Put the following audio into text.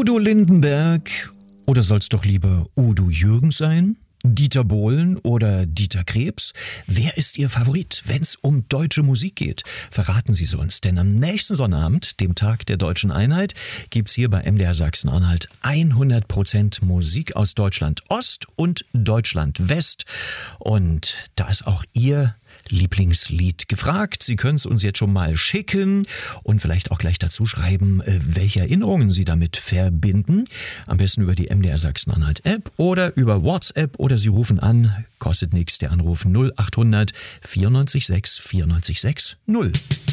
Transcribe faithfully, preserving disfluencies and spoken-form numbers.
Udo Lindenberg oder soll's doch lieber Udo Jürgens sein? Dieter Bohlen oder Dieter Krebs? Wer ist Ihr Favorit, wenn's um deutsche Musik geht? Verraten Sie es uns, denn am nächsten Sonnabend, dem Tag der Deutschen Einheit, gibt's hier bei M D R Sachsen-Anhalt hundert Prozent Musik aus Deutschland Ost und Deutschland West. Und da ist auch Ihr Lieblingslied gefragt. Sie können es uns jetzt schon mal schicken und vielleicht auch gleich dazu schreiben, welche Erinnerungen Sie damit verbinden. Am besten über die M D R Sachsen-Anhalt App oder über WhatsApp oder Sie rufen an. Kostet nichts, der Anruf null acht hundert vierundneunzig sechs vierundneunzig sechs null.